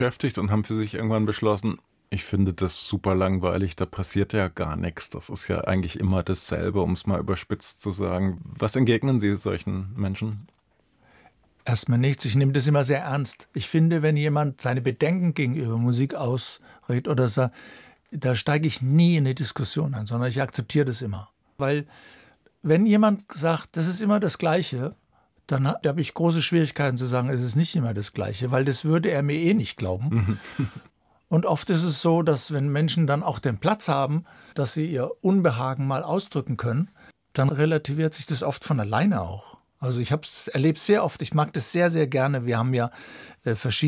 beschäftigt und haben für sich irgendwann beschlossen, ich finde das super langweilig, da passiert ja gar nichts. Das ist ja eigentlich immer dasselbe, um es mal überspitzt zu sagen. Was entgegnen Sie solchen Menschen? Erstmal nichts. Ich nehme das immer sehr ernst. Ich finde, wenn jemand seine Bedenken gegenüber Musik ausregt oder sagt, da steige ich nie in eine Diskussion ein, sondern ich akzeptiere das immer. Weil wenn jemand sagt, das ist immer das Gleiche, dann habe ich große Schwierigkeiten zu sagen, es ist nicht immer das Gleiche, weil das würde er mir eh nicht glauben. Mhm. Und oft ist es so, dass wenn Menschen dann auch den Platz haben, dass sie ihr Unbehagen mal ausdrücken können, dann relativiert sich das oft von alleine auch. Also ich erlebe es sehr oft, ich mag das sehr, sehr gerne. Wir haben ja verschiedene